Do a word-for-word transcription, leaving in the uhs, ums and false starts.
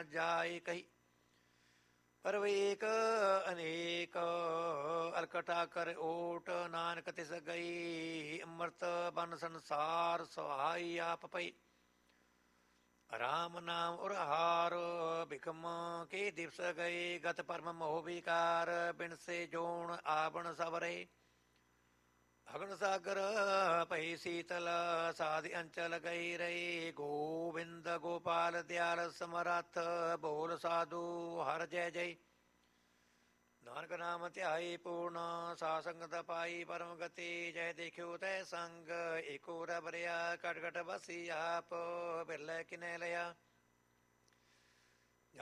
ਜਾਏ ਕਹੀ। ਪਰ ਏਕ ਅਨੇਕ ਅਲਕਟਾ ਕਰ ਓਟ, ਨਾਨਕ ਤਿਸ ਗਈ। ਅੰਮ੍ਰਿਤ ਬਨ ਸੰਸਾਰ ਸਹਾਈ ਆਪ ਪਈ। ਰਾਮ ਨਾਮ ਉਰਹਾਰ ਬਿਕਮ ਕੇ ਦਿਵਸ ਗਏ। ਗਤ ਪਰਮ ਮੋਹ ਵਿਕਾਰ, ਬਿਨਸੇ ਜੋਣ ਆਵਣ ਸਵਰੇ। ਅਗਨ ਸਾਗਰ ਭਈ ਸੀਤਲ, ਸਾਧਿ ਅੰਚਲ ਗਈ ਰਹੀ। ਗੋਬਿੰਦ ਗੋਪਾਲ ਦਿਆਲ ਸਮਰੱਥ, ਬੋਲ ਸਾਧੂ ਹਰ ਜੈ ਜੈ। ਨਾਨਕ ਨਾਮ ਧਿਆਈ ਪੂਰਨ, ਸਾਧ ਸੰਗਤ ਪਾਈ ਪਰਮ ਗਤੀ। ਜੈ ਦੇਖਿਓ ਤੈ ਸੰਗ ਏਕੋ ਰਬਰਿਆ, ਕਟ ਕਟ ਬਸੀ ਆਪ ਬਿਰਲੇ ਕਿਨੈ ਲਿਆ।